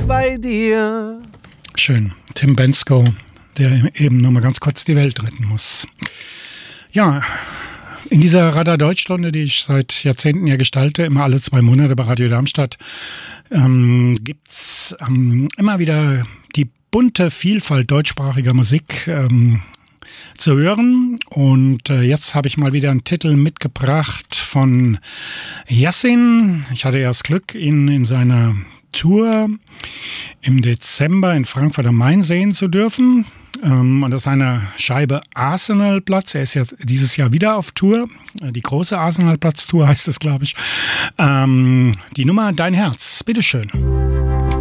bei dir. Schön. Tim Bendzko, der eben nur mal ganz kurz die Welt retten muss. Ja, in dieser Radar-Deutsch-Stunde, die ich seit Jahrzehnten ja gestalte, immer alle 2 Monate bei Radio Darmstadt, gibt's immer wieder die bunte Vielfalt deutschsprachiger Musik zu hören. Und jetzt habe ich mal wieder einen Titel mitgebracht von Yassin. Ich hatte erst Glück, ihn in seiner Tour im Dezember in Frankfurt am Main sehen zu dürfen. Und das ist eine Scheibe Arsenal-Platz. Er ist ja dieses Jahr wieder auf Tour. Die große Arsenal-Platz-Tour heißt es, glaube ich. Die Nummer Dein Herz. Bitteschön.